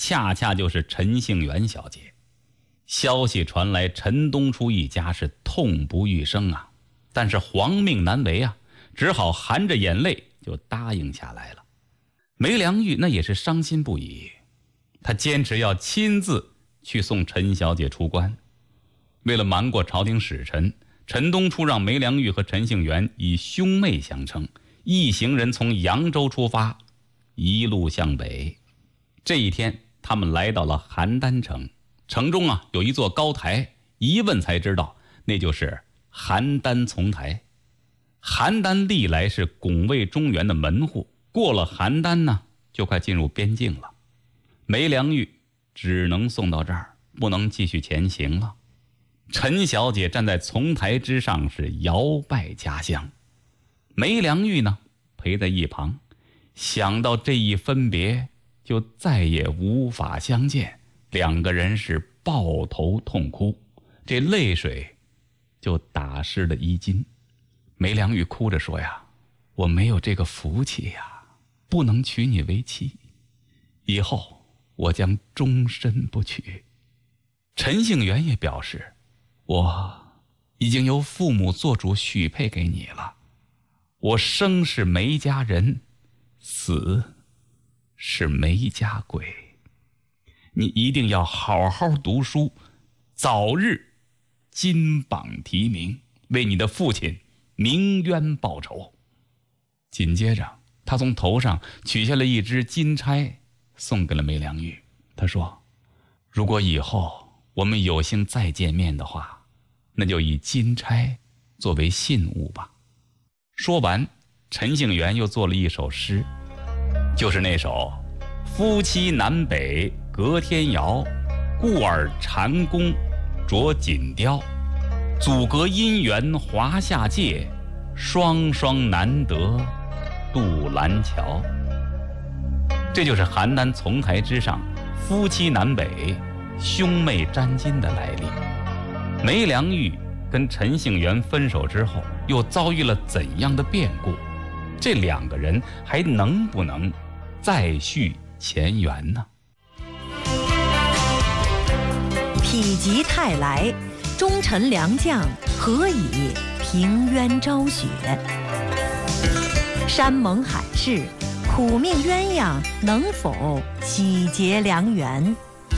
恰恰就是陈杏园小姐。消息传来，陈东初一家是痛不欲生啊，但是皇命难违啊，只好含着眼泪就答应下来了。梅良玉那也是伤心不已，他坚持要亲自去送陈小姐出关。为了瞒过朝廷使臣，陈东初让梅良玉和陈杏园以兄妹相称，一行人从扬州出发，一路向北。这一天，他们来到了邯郸城，城中有一座高台，一问才知道，那就是邯郸丛台。邯郸历来是拱卫中原的门户，过了邯郸呢，就快进入边境了。梅良玉只能送到这儿，不能继续前行了。陈小姐站在丛台之上，是摇摆家乡。梅良玉呢，陪在一旁，想到这一分别就再也无法相见，两个人是抱头痛哭，这泪水就打湿了衣襟。梅良玉哭着说呀：“我没有这个福气呀，不能娶你为妻，以后我将终身不娶。”陈杏园也表示：“我已经由父母做主许配给你了，我生是梅家人，死是梅家鬼。你一定要好好读书，早日金榜题名，为你的父亲鸣冤报仇。”紧接着，他从头上取下了一只金钗，送给了梅良玉。他说：“如果以后我们有幸再见面的话，那就以金钗作为信物吧。”说完，陈杏园又做了一首诗，就是那首“夫妻南北隔天遥，故尔蟾宫着锦貂。阻隔姻缘华夏界，双双难得渡蓝桥。”这就是邯郸丛台之上夫妻南北兄妹沾巾的来历。梅良玉跟陈杏园分手之后，又遭遇了怎样的变故？这两个人还能不能再续前缘呢？ 否极泰来，忠臣良将何以平冤昭雪？山盟海誓，苦命鸳鸯能否喜结良缘？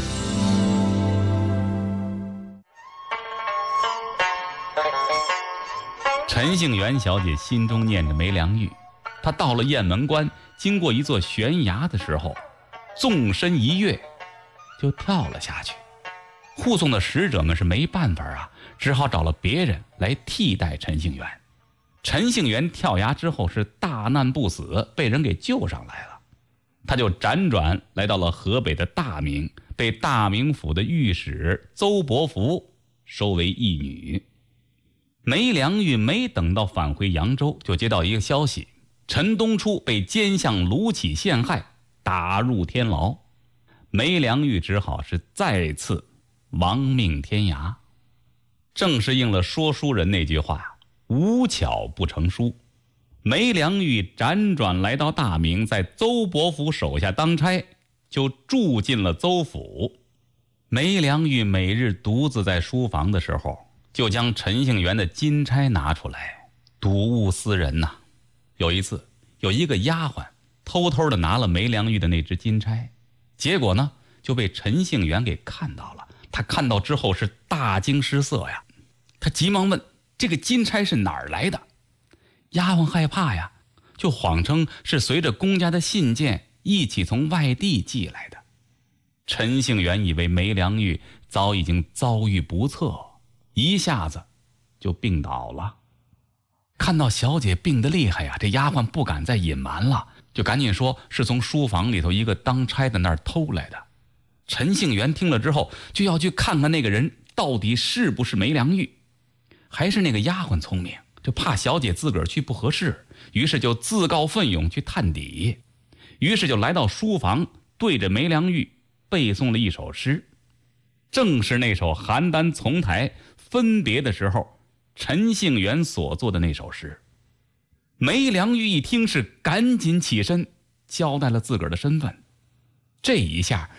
陈杏园小姐心中念着梅良玉，她到了雁门关，经过一座悬崖的时候，纵身一跃就跳了下去。护送的使者们是没办法啊，只好找了别人来替代陈杏园。陈杏园跳崖之后是大难不死，被人给救上来了。他就辗转来到了河北的大名，被大名府的御史邹伯符收为义女。梅良玉没等到返回扬州，就接到一个消息，陈东初被奸相卢杞陷害，打入天牢。梅良玉只好是再次亡命天涯。正是应了说书人那句话，无巧不成书。梅良玉辗转来到大名，在邹伯符手下当差，就住进了邹府。梅良玉每日独自在书房的时候，就将陈杏园的金钗拿出来，睹物思人呐。有一次，有一个丫鬟偷偷的拿了梅良玉的那只金钗，结果呢，就被陈杏园给看到了。他看到之后是大惊失色呀，他急忙问：“这个金钗是哪儿来的？”丫鬟害怕呀，就谎称是随着公家的信件一起从外地寄来的。陈杏园以为梅良玉早已经遭遇不测，一下子就病倒了。看到小姐病得厉害呀，这丫鬟不敢再隐瞒了，就赶紧说是从书房里头一个当差的那儿偷来的。陈杏园听了之后，就要去看看那个人到底是不是梅良玉。还是那个丫鬟聪明，就怕小姐自个儿去不合适，于是就自告奋勇去探底。于是就来到书房，对着梅良玉背诵了一首诗，正是那首邯郸丛台分别的时候陈杏园所作的那首诗。梅良玉一听是赶紧起身，交代了自个儿的身份。这一下